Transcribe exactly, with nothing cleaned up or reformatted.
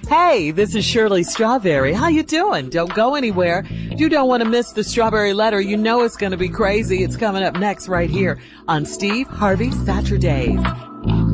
Hey, this is Shirley Strawberry. How you doing? Don't go anywhere. You don't want to miss the Strawberry Letter. You know it's going to be crazy. It's coming up next right here on Steve Harvey Saturdays.